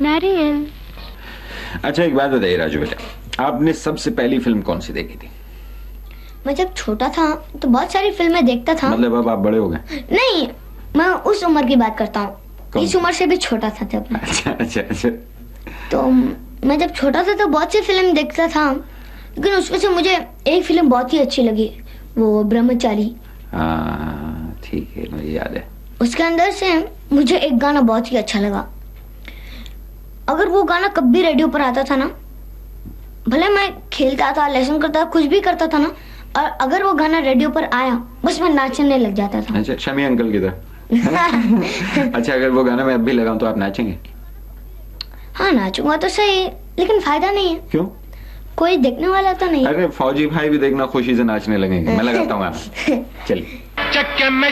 नारियल। अच्छा एक बात बताइए राजू बेटा, आपने सबसे पहली फिल्म कौन सी देखी थी? मैं जब छोटा था तो बहुत सारी फिल्में देखता था। मतलब अब आप बड़े हो गए? नहीं, मैं उस उम्र की बात करता हूँ, इस उम्र से भी छोटा था तब। अच्छा अच्छा अच्छा। तो मैं जब छोटा था तो बहुत सी फिल्म देखता था, लेकिन उसमें से मुझे एक फिल्म बहुत ही अच्छी लगी, वो ब्रह्मचारी। हाँ ठीक है, मुझे याद है। उसके अंदर से मुझे एक गाना बहुत ही अच्छा लगा। अगर वो गाना कभी रेडियो पर आता था ना, भले मैं खेलता था, लेसन करता था, कुछ भी करता था ना, और अगर वो गाना रेडियो पर आया बस मैं नाचने लग जाता था। अच्छा, शमी अंकल की तरह। अच्छा अगर वो गाना मैं अब भी लगाऊं तो आप नाचेंगे? हाँ नाचूंगा तो सही, लेकिन फायदा नहीं है। क्यों? कोई देखने वाला तो नहीं। अरे फौजी भाई भी देखना खुशी से नाचने लगेंगे। मैं लगाता हूँ गाना, चलिए।